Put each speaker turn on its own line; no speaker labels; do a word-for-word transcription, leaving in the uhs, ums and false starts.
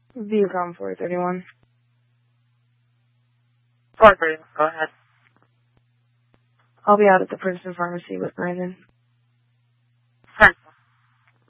Viacom four thirty-one.
four thirty-one, go ahead.
I'll be out at the Princeton Pharmacy with Brandon.
Princeton.